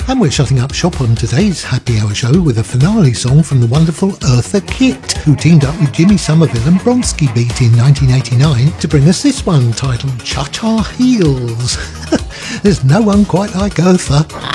And we're shutting up shop on today's Happy Hour show with a finale song from the wonderful Eartha Kitt, who teamed up with Jimmy Somerville and Bronski Beat in 1989 to bring us this one titled Cha-Cha Heels. There's no one quite like Eartha.